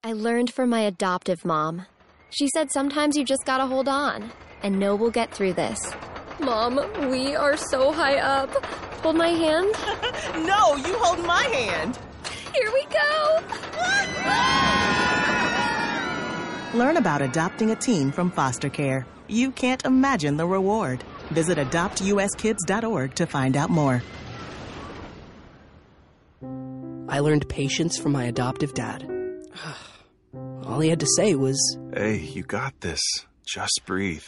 I learned from my adoptive mom. She said sometimes you just gotta hold on and know we'll get through this. Mom, we are so high up. Hold my hand. No, you hold my hand. Here we go. Learn about adopting a teen from foster care. You can't imagine the reward. Visit adoptuskids.org to find out more. I learned patience from my adoptive dad. All he had to say was, "Hey, you got this. Just breathe."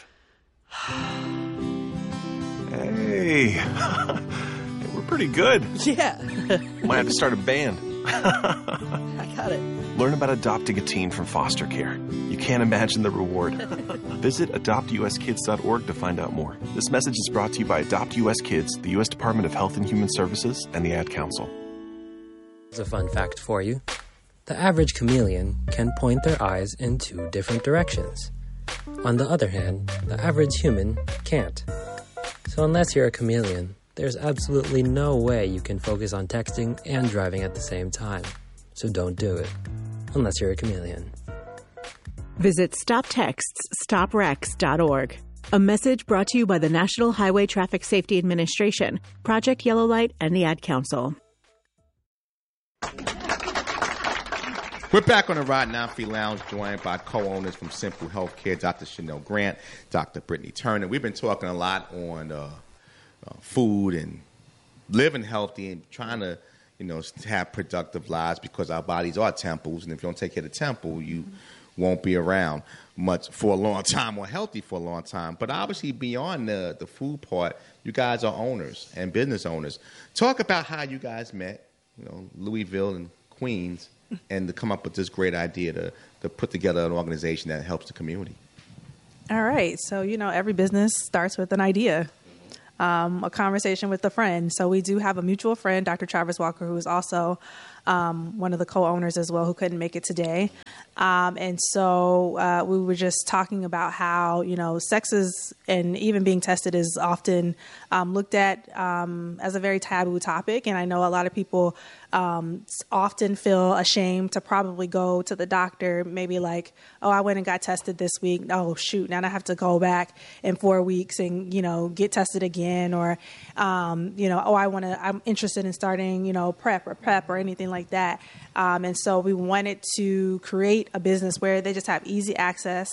Hey, we're pretty good. yeah. Might have to start a band. I got it. Learn about adopting a teen from foster care. You can't imagine the reward. Visit adoptuskids.org to find out more. This message is brought to you by Adopt US Kids, the U.S. Department of Health and Human Services, and the Ad Council. Here's a fun fact for you. The average chameleon can point their eyes in 2 different directions. On the other hand, the average human can't. So unless you're a chameleon, there's absolutely no way you can focus on texting and driving at the same time. So don't do it, unless you're a chameleon. Visit StopTextsStopWrecks.org. A message brought to you by the National Highway Traffic Safety Administration, Project Yellow Light, and the Ad Council. We're back on the Rod 93 Lounge, joined by co-owners from Simple Healthcare, Dr. Chanel Grant, Dr. Brittany Turner. We've been talking a lot on food and living healthy and trying to, have productive lives because our bodies are temples, and if you don't take care of the temple, you won't be around much for a long time or healthy for a long time. But obviously, beyond the food part, you guys are owners and business owners. Talk about how you guys met, Louisville and Queens, and to come up with this great idea to put together an organization that helps the community. All right. So, every business starts with an idea, a conversation with a friend. So we do have a mutual friend, Dr. Travis Walker, who is also one of the co-owners as well, who couldn't make it today. And so we were just talking about how, sex is, and even being tested is often looked at as a very taboo topic. And I know a lot of people often feel ashamed to probably go to the doctor, maybe like, oh, I went and got tested this week. Oh, shoot, now I have to go back in 4 weeks and, get tested again. Or, I'm interested in starting, PrEP or anything like that. And so we wanted to create a business where they just have easy access.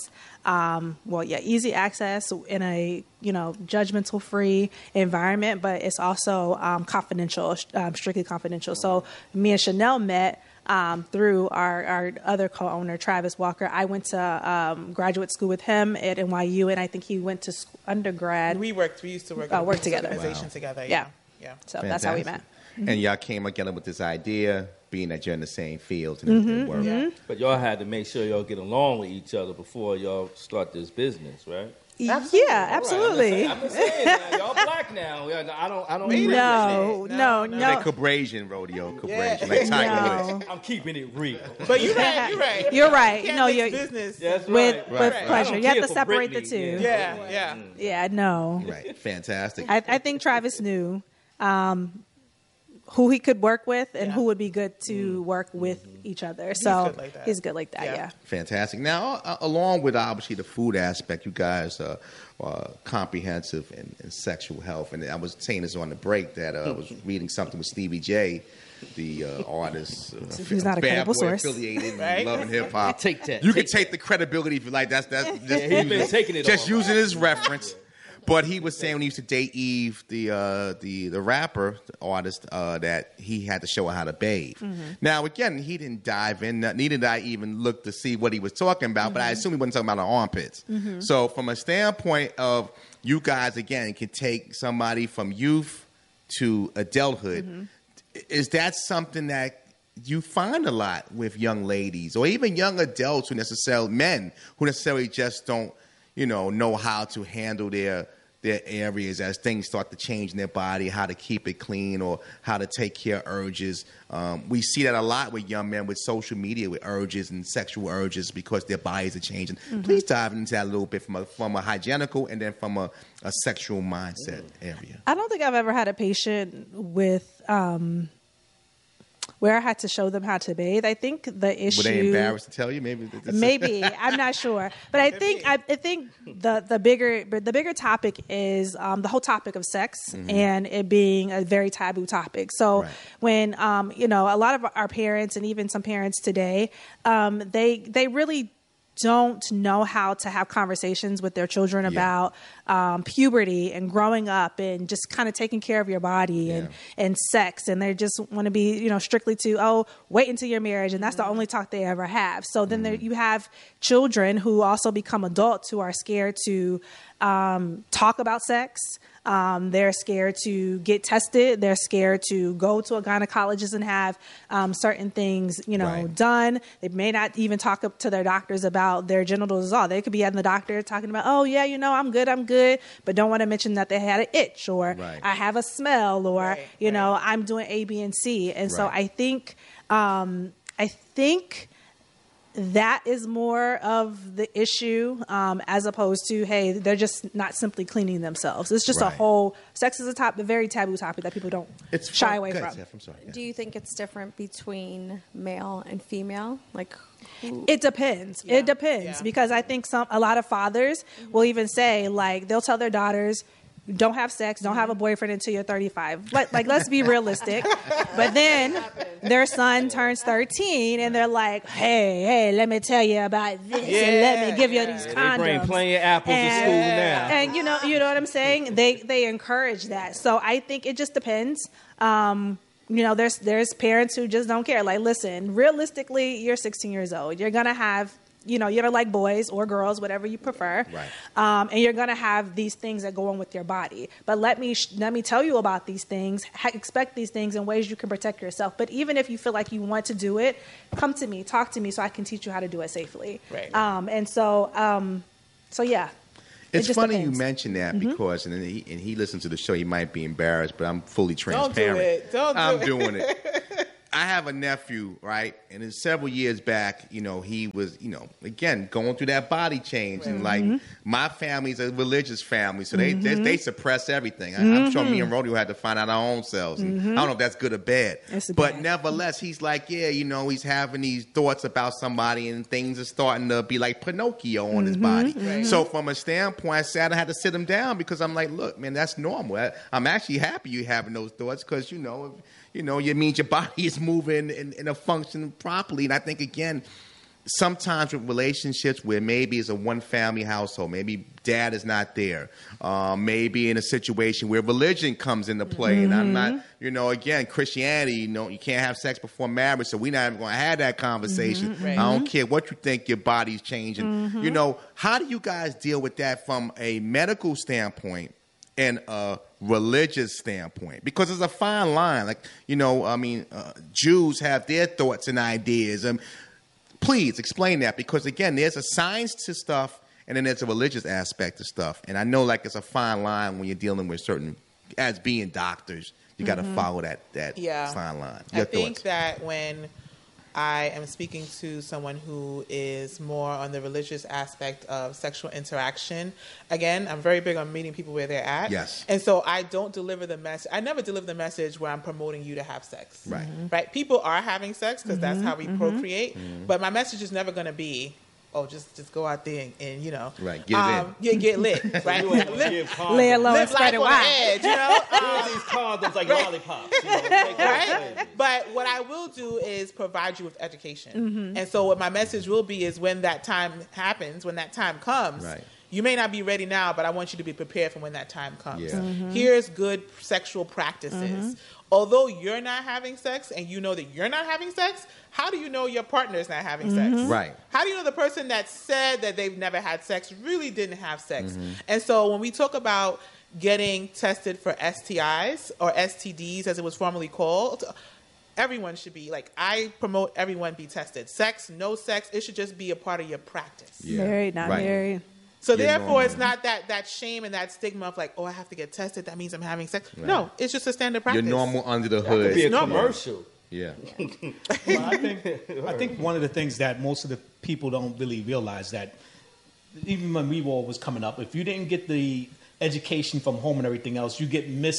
Easy access in a, judgmental-free environment, but it's also confidential, strictly confidential. So me and Chanel met through our other co-owner, Travis Walker. I went to graduate school with him at NYU, and I think he went to undergrad. We used to work together. Organization together. Yeah. So Fantastic. That's how we met. And y'all came together with this idea, being that you're in the same field and work. Yeah. But y'all had to make sure y'all get along with each other before y'all start this business, right? Absolutely. Yeah, absolutely. Right. I'm saying now, y'all black now. I don't agree. No. Like Cabrasian rodeo, Cabrasian, like Tiger Woods. I'm keeping it real. But you're right. You're right. You're business. That's with right. pleasure. You have to separate the two. Yeah. No. Right. Fantastic. I think Travis knew who he could work with and who would be good to work with each other. So he's good like that. Yeah. Fantastic. Now, along with obviously the food aspect, you guys are comprehensive in sexual health. And I was saying this on the break that I was reading something with Stevie J, the artist, who's not a credible source, affiliated in Love and Hip Hop. Take that. You can take the credibility if you like. That's he's been taking it. Just using his reference. But he was saying when he used to date Eve, the rapper, the artist, that he had to show her how to bathe. Mm-hmm. Now, again, he didn't dive in. Neither did I even look to see what he was talking about. Mm-hmm. But I assume he wasn't talking about her armpits. Mm-hmm. So from a standpoint of you guys, again, can take somebody from youth to adulthood, is that something that you find a lot with young ladies or even young adults men who necessarily just don't, know how to handle their areas as things start to change in their body, how to keep it clean or how to take care of urges. We see that a lot with young men with social media, with urges and sexual urges because their bodies are changing. Mm-hmm. Please dive into that a little bit from a hygienical and then from a sexual mindset area. I don't think I've ever had a patient with where I had to show them how to bathe. I think the issue. Were they embarrassed to tell you? Maybe I'm not sure, but I think the bigger topic is the whole topic of sex and it being a very taboo topic. So when a lot of our parents and even some parents today, they really don't know how to have conversations with their children about puberty and growing up and just kind of taking care of your body and sex. And they just want to be, strictly to, wait until your marriage. And that's the only talk they ever have. So then you have children who also become adults who are scared to talk about sex. They're scared to get tested. They're scared to go to a gynecologist and have certain things, done. They may not even talk up to their doctors about their genitals at all. They could be at the doctor talking about, I'm good, but don't want to mention that they had an itch or I have a smell or, I'm doing A, B, and C. And so I think that is more of the issue as opposed to, hey, they're just not simply cleaning themselves. It's just a whole, sex is a very taboo topic that people don't shy away from. I'm sorry. Do you think it's different between male and female? It depends. Yeah. It depends because I think a lot of fathers will even say, they'll tell their daughters, don't have sex, don't have a boyfriend until you're 35. Let's be realistic. But then their son turns 13 and they're like, hey, let me tell you about this and let me give you these condoms. They bring plenty of apples to school now. And you know what I'm saying? They encourage that. So I think it just depends. There's parents who just don't care. Listen, realistically, you're 16 years old. You're going to have you're going to like boys or girls, whatever you prefer. Right. And you're going to have these things that go on with your body. But let me tell you about these things. Expect these things in ways you can protect yourself. But even if you feel like you want to do it, come to me, talk to me so I can teach you how to do it safely. Right. So yeah. It's funny you mention that because, and he listens to the show, he might be embarrassed, but I'm fully transparent. Don't do it. I'm doing it. I have a nephew, right? And several years back, he was, again, going through that body change. And my family's a religious family, so they suppress everything. I'm sure me and Rodeo had to find out our own selves. And I don't know if that's good or bad. But nevertheless, he's like, he's having these thoughts about somebody and things are starting to be like Pinocchio on his body. Right. So from a standpoint, I had to sit him down because I'm like, look, man, that's normal. I'm actually happy you're having those thoughts because, it means your body is moving and function properly. And I think, again, sometimes with relationships where maybe it's a one-family household, maybe dad is not there, maybe in a situation where religion comes into play. And I'm not, again, Christianity, you can't have sex before marriage, so we're not even going to have that conversation. Right. I don't care what you think your body's changing. How do you guys deal with that from a medical standpoint and a religious standpoint? Because there's a fine line. Jews have their thoughts and ideas. Please explain that because, again, there's a science to stuff and then there's a religious aspect to stuff. And I know, it's a fine line when you're dealing with as being doctors, you got to follow that fine line. I think that when I am speaking to someone who is more on the religious aspect of sexual interaction. Again, I'm very big on meeting people where they're at. Yes. And so I don't deliver the message. I never deliver the message where I'm promoting you to have sex. Right. Right. People are having sex because that's how we procreate. But my message is never going to be, just go out there and right, get it in. Get lit, right? Lay alone and spread it wide. These condoms like lollipops, right? But what I will do is provide you with education. And so what my message will be is when that time happens, when that time comes, you may not be ready now, but I want you to be prepared for when that time comes. Yeah. Here's good sexual practices. Although you're not having sex and you know that you're not having sex, how do you know your partner is not having sex? Right. How do you know the person that said that they've never had sex really didn't have sex? And so when we talk about getting tested for STIs or STDs, as it was formerly called, everyone should be, I promote everyone be tested. Sex, no sex, it should just be a part of your practice. Yeah. Married, not married. So therefore, it's not that shame and that stigma of I have to get tested. That means I'm having sex. Right. No, it's just a standard practice. You're normal under the hood. That could be a commercial. Yeah. Well, I think one of the things that most of the people don't really realize that even when we all was coming up, if you didn't get the education from home and everything else, you get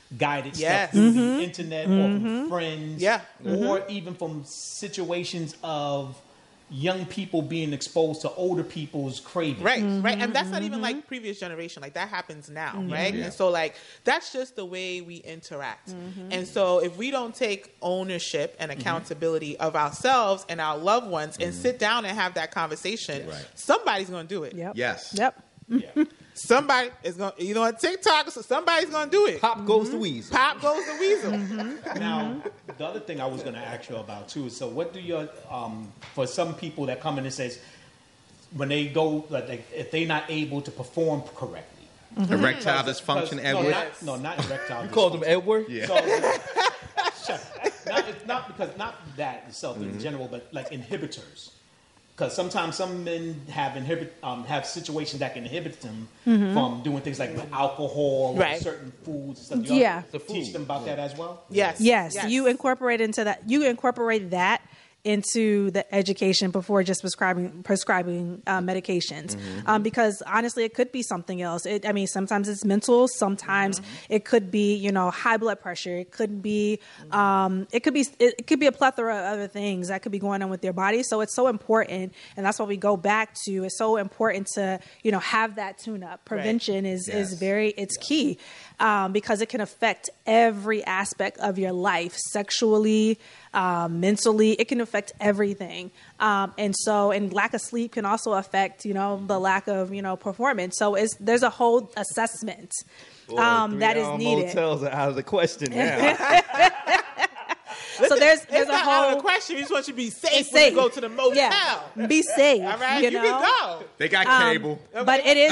guided stuff through the internet or from friends, or even from situations of young people being exposed to older people's cravings. Right. And that's not even like previous generation. Like that happens now, right? And so like that's just the way we interact. And so if we don't take ownership and accountability of ourselves and our loved ones and sit down and have that conversation, somebody's going to do it. Somebody is going to, on TikTok, so somebody's going to do it. Pop goes the weasel. Pop goes the weasel. Now, the other thing I was going to ask you about too is, so what do your, for some people that come in and says, when they go, like, if they're not able to perform correctly. Erectile dysfunction, Edward? Not erectile dysfunction. You called him Edward? Yeah. So, not that itself in general, but like inhibitors. Because sometimes some men have situations that can inhibit them from doing things like with alcohol or certain foods and stuff. Teach them about that as well? Yes. You incorporate into that. You incorporate that into the education before just prescribing medications, because honestly, it could be something else. Sometimes it's mental. Sometimes it could be, high blood pressure. It could be, it could be a plethora of other things that could be going on with their body. So it's so important, and that's what we go back to. It's so important to, have that tune-up. Prevention is key, because it can affect every aspect of your life, sexually, mentally. It can affect everything. And lack of sleep can also affect, the lack of, performance. So there's a whole assessment that is needed. Motels are out of the question now. So there's it's a not whole out of the question. We just want you to be safe when you go to the motel. Yeah. Be safe. All right, you can go. They got cable. But it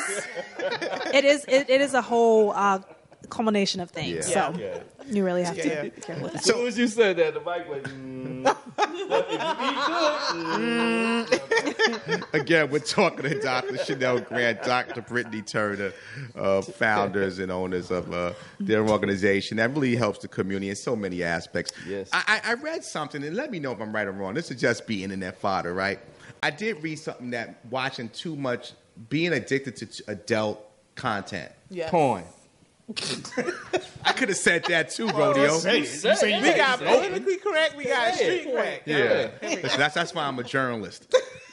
is a whole culmination of things. So you really have to be careful with that. So as you said that, the mic went. Again, we're talking to Dr. Chanel Grant, Dr. Brittany Turner, founders and owners of their organization that really helps the community in so many aspects. Yes. I read something, and let me know if I'm right or wrong. This would just be internet fodder, right? I did read something that watching too much, being addicted to adult content. Yes. Porn. I could have said that too, Rodeo. We got politically correct. We got street correct. Yeah. That's why I'm a journalist.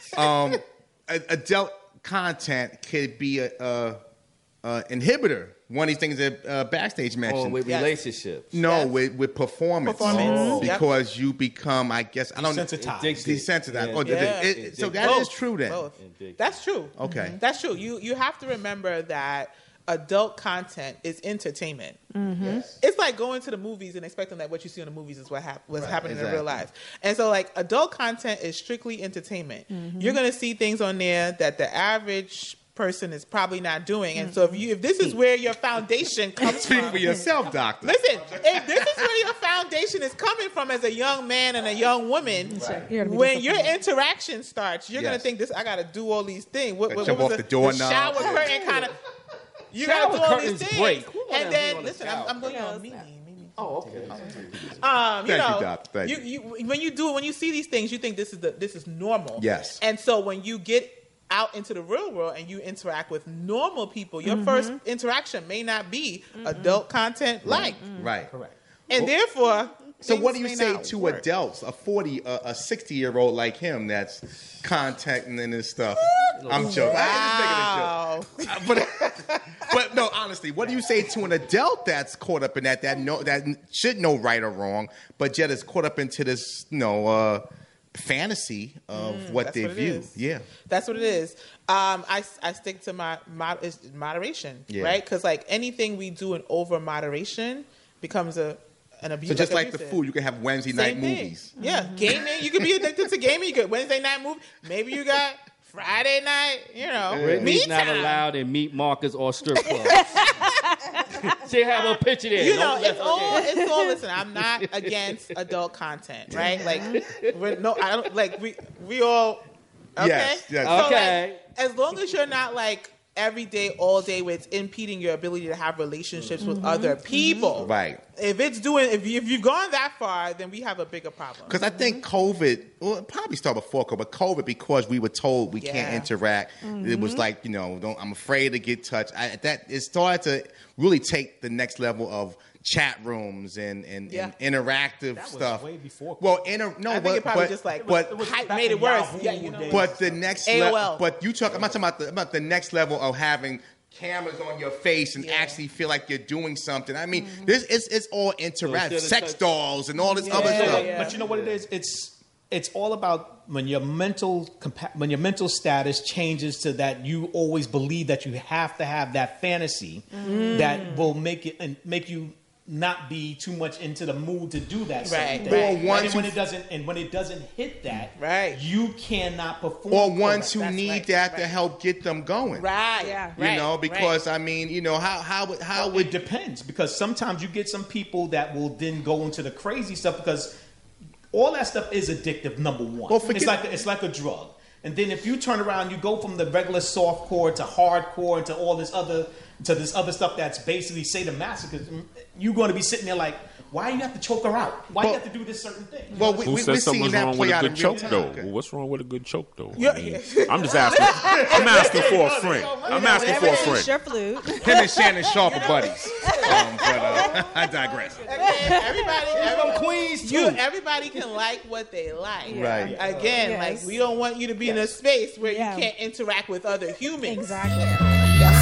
Adult content could be a inhibitor. One of these things that Backstage mentioned. With relationships. No, with performance. Because you become, I guess, I don't know. Desensitized. Yeah. So that is true then. Both. That's true. Okay. That's true. You have to remember that adult content is entertainment. Yes. It's like going to the movies and expecting that what you see in the movies is what's happening in real life. And so like adult content is strictly entertainment. You're going to see things on there that the average person is probably not doing. And so if this is where your foundation comes from. Speak for yourself, doctor. Listen, if this is where your foundation is coming from as a young man and a young woman, when your interaction starts, you're going to think I got to do all these things. What jump off the doorknob. The shower curtain kind of. You got to do all these things. And then, listen, I'm going on Mimi. Oh, okay. Thank you. When you see these things, you think this is normal. Yes. And so when you get out into the real world and you interact with normal people, your first interaction may not be adult content like. Right. Correct. And therefore, so what do you say to adults, a 60-year-old like him that's contacting and this stuff? I'm joking. Wow. I'm just making a joke. But no, honestly, what do you say to an adult that's caught up in that should know right or wrong, but yet is caught up into this, fantasy of what they view? Yeah, that's what it is. I stick to my moderation, right? Because like anything we do in over moderation becomes an abuse. So just like the food, you can have Wednesday night movies. Yeah, gaming. You could be addicted to gaming. You get Wednesday night movie. Maybe you got Friday night. Brittany's not allowed in meat markets or strip clubs. She have a picture there. It's all. Listen, I'm not against adult content, right? Like, I don't like we all. Okay. Yes. So, okay. Like, as long as you're not like every day, all day, where it's impeding your ability to have relationships with other people. Right. If you've gone that far, then we have a bigger problem. Because I think COVID, it probably started before COVID, but COVID, because we were told we can't interact, it was like, I'm afraid to get touched. It started to really take the next level of chat rooms and interactive That was stuff. way before. Well, I think it probably just like hype made it worse. Yeah, you know. But the next AOL. level. But I'm not talking about the next level of having cameras on your face and actually feel like you're doing something. I mean, it's all interactive, sex dolls and all this other stuff. But you know what it is? It's all about when your mental status changes to that you always believe that you have to have that fantasy that will make you not be too much into the mood to do that. Right. And when it doesn't hit that, you cannot perform. Or ones who need that to help get them going. Right. Yeah. You know, because I mean, you know, how it depends, because sometimes you get some people that will then go into the crazy stuff because all that stuff is addictive. Number one, it's like a drug. And then if you turn around, you go from the regular softcore to hardcore to all this other stuff that's basically sadomasochism. You're going to be sitting there like, why do you have to choke her out? Why do you have to do this certain thing? Well, who said something was wrong with a good choke, though? Well, what's wrong with a good choke, though? I mean, I'm just asking. I'm asking for a friend. I'm asking for a friend. Sure flute. Him and Shannon Sharp are buddies. But I digress. Everybody can like what they like. Right. Again, like we don't want you to be in a space where you can't interact with other humans. Exactly.